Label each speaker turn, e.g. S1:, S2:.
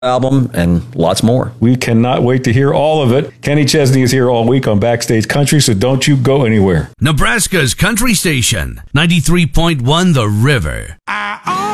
S1: album, and lots more.
S2: We cannot wait to hear all of it. Kenny Chesney is here all week on Backstage Country, so don't you go anywhere.
S3: Nebraska's country station, 93.1 The River.